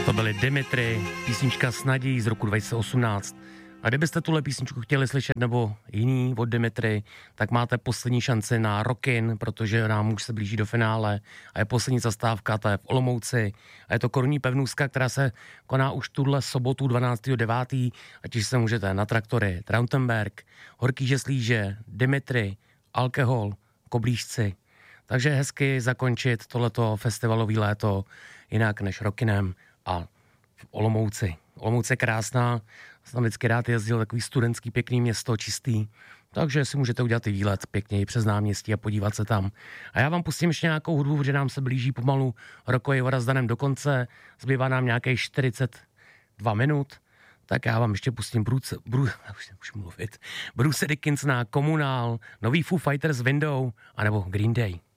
To byly Dimitri, písnička S nadějí z roku 2018. A kdybyste tuhle písničku chtěli slyšet nebo jiný od Dimitri, tak máte poslední šanci na Rockin, protože nám už se blíží do finále a je poslední zastávka, ta je v Olomouci a je to korunní pevnůzka, která se koná už tuhle sobotu 12.9. a těšit se můžete na Traktory, Trautenberg, Horký žeslíže, Dimitri, Alkohol, Koblížci. Takže hezky zakončit tohleto festivalový léto jinak než Rockinem a v Olomouci. Olomouc je krásná, jsem vždycky rád jezdil, takový studentský pěkný město, čistý, takže si můžete udělat i výlet pěkně přes náměstí a podívat se tam. A já vám pustím ještě nějakou hudbu, protože nám se blíží pomalu rokový hora s Danem do konce, zbývá nám nějakých 42 minut, tak já vám ještě pustím Bruce Dickinsona, Komunál, nový Foo Fighters Window, anebo Green Day.